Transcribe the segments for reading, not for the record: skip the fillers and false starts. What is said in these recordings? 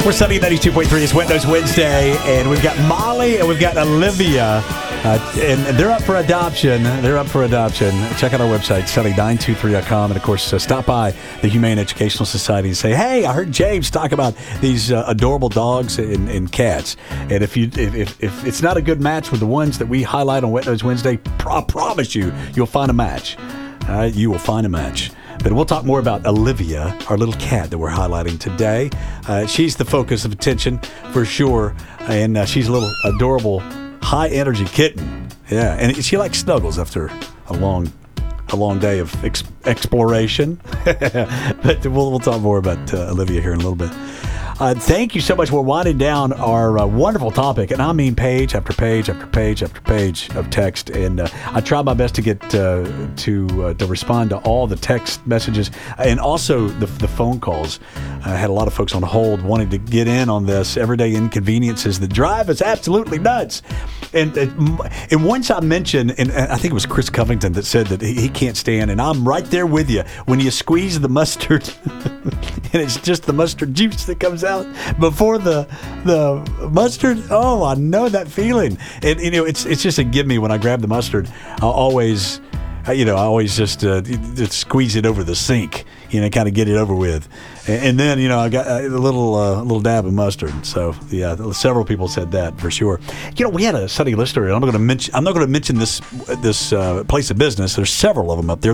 We're Sunny 92.3. It's Windows Wednesday, and we've got Molly and we've got Olivia, and they're up for adoption. Check out our website, sunny923.com, and of course, stop by the Humane Educational Society and say, "Hey, I heard James talk about these adorable dogs and cats." And if it's not a good match with the ones that we highlight on Windows Wednesday, I promise you'll find a match. You will find a match. But we'll talk more about Olivia, our little cat that we're highlighting today. She's the focus of attention for sure, and she's a little adorable, high-energy kitten. Yeah, and she likes snuggles after a long day of exploration. But we'll talk more about Olivia here in a little bit. Thank you so much. We're winding down our wonderful topic, and I mean page after page after page after page of text. And I try my best to get to respond to all the text messages and also the phone calls. I had a lot of folks on hold wanting to get in on this everyday inconveniences that drive us absolutely nuts. And once I mentioned, and I think it was Chris Covington that said that he can't stand, and I'm right there with you, when you squeeze the mustard and it's just the mustard juice that comes out before the mustard. Oh, I know that feeling. And it's just a gimme when I grab the mustard. I always just squeeze it over the sink, kind of get it over with. And then, I got a little dab of mustard. So, yeah, several people said that for sure. We had a Sunny listener, and I'm not going to mention this place of business. There's several of them up there.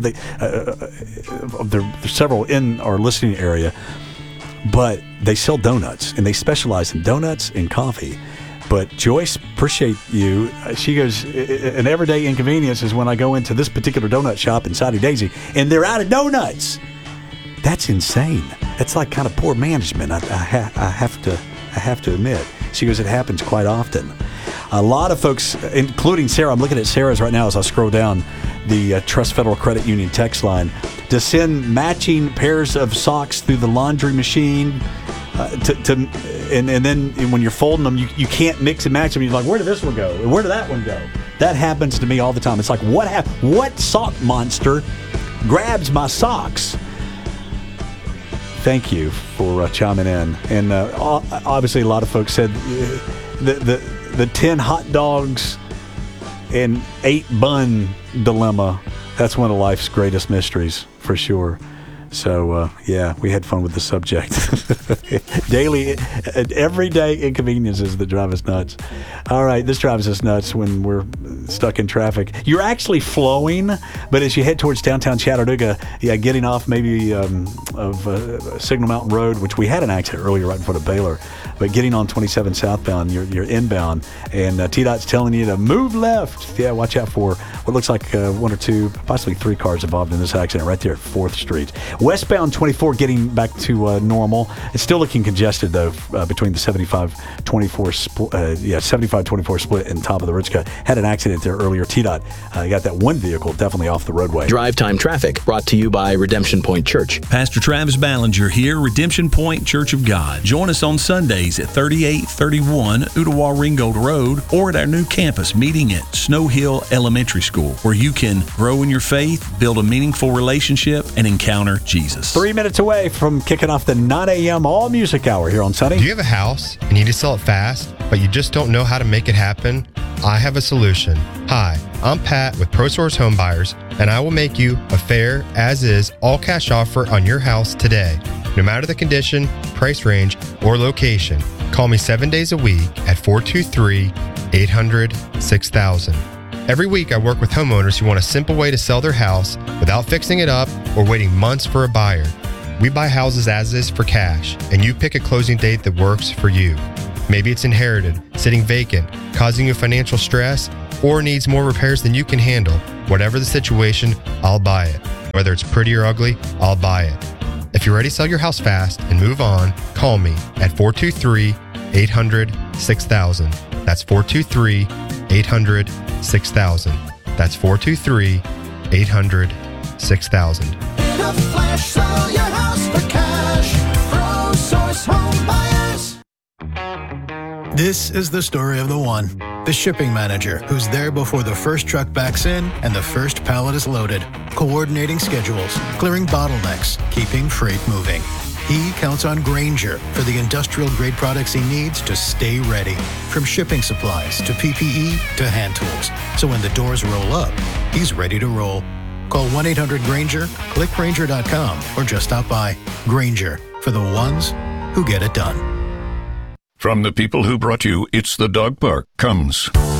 There's several in our listening area, but they sell donuts, and they specialize in donuts and coffee. But Joyce, appreciate you. She goes, an everyday inconvenience is when I go into this particular donut shop in Soddy Daisy, and they're out of donuts. That's insane. That's like kind of poor management. I have to admit. She goes, it happens quite often. A lot of folks, including Sarah, I'm looking at Sarah's right now as I scroll down the Trust Federal Credit Union text line, to send matching pairs of socks through the laundry machine. And then when you're folding them, you can't mix and match them. You're like, where did this one go? Where did that one go? That happens to me all the time. It's like, what sock monster grabs my socks? Thank you for chiming in. And obviously, a lot of folks said the 10 hot dogs and 8 bun dilemma. That's one of life's greatest mysteries, for sure. So, we had fun with the subject. Daily, everyday inconveniences that drive us nuts. All right, this drives us nuts when we're stuck in traffic. You're actually flowing, but as you head towards downtown Chattanooga, getting off maybe of Signal Mountain Road, which we had an accident earlier right in front of Baylor, but getting on 27 southbound, you're inbound, and TDOT's telling you to move left. Yeah, watch out for what looks like 1 or 2, possibly 3 cars involved in this accident right there at 4th Street. Westbound 24 getting back to normal. It's still looking congested, though, between the 75-24 split, 75-24 split and top of the Ridge Cut. Had an accident there earlier. TDOT got that one vehicle definitely off the roadway. Drive Time Traffic brought to you by Redemption Point Church. Pastor Travis Ballinger here, Redemption Point Church of God. Join us on Sundays at 3831 Ooltewah Ringgold Road or at our new campus meeting at Snow Hill Elementary School, where you can grow in your faith, build a meaningful relationship, and encounter Jesus. 3 minutes away from kicking off the 9 a.m. all music hour here on Sunny. Do you have a house and you need to sell it fast, but you just don't know how to make it happen? I have a solution. Hi, I'm Pat with ProSource Home Buyers, and I will make you a fair, as-is, all-cash offer on your house today. No matter the condition, price range, or location, call me 7 days a week at 423-800-6000. Every week, I work with homeowners who want a simple way to sell their house without fixing it up or waiting months for a buyer. We buy houses as is for cash, and you pick a closing date that works for you. Maybe it's inherited, sitting vacant, causing you financial stress, or needs more repairs than you can handle. Whatever the situation, I'll buy it. Whether it's pretty or ugly, I'll buy it. If you're ready to sell your house fast and move on, call me at 423-800-6000. That's 423-800-6000. That's 423-800-6000. In a flash, sell your house for cash. ProSource Home Buyers. This is the story of the one. The shipping manager who's there before the first truck backs in and the first pallet is loaded, coordinating schedules, clearing bottlenecks, keeping freight moving. He counts on Grainger for the industrial-grade products he needs to stay ready. From shipping supplies to PPE to hand tools. So when the doors roll up, he's ready to roll. Call 1-800-GRAINGER, click Grainger.com, or just stop by. Grainger, for the ones who get it done. From the people who brought you It's the Dog Park comes